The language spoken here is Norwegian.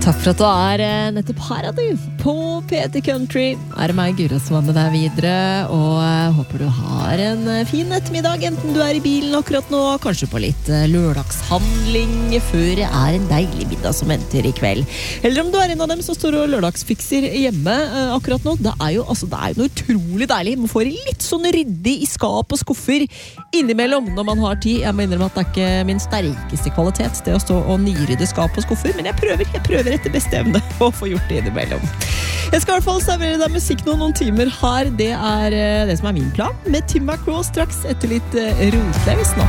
Takk for at du nettopp her, du, på P3 Country. Det meg, Gura, som med deg videre, og håper du har en fin ettermiddag, enten du I bilen akkurat nå, kanskje på litt lørdagshandling, før det en deilig middag som venter I kveld. Eller om du en av dem som står og lørdagsfikser hjemme akkurat nå. Det jo noe utrolig deilig. Man får litt sånn ryddig I skap og skuffer innimellom når man har tid. Jeg må innrømme at det ikke min sterkeste kvalitet, det å stå og nyrydde skap og skuffer, men jeg prøver etter beste evne å få gjort det innimellom. Jeg skal I hvert fall servere deg musikk noen timer her. Det det som min plan, med Tim McGraw straks etter litt rotløs nå.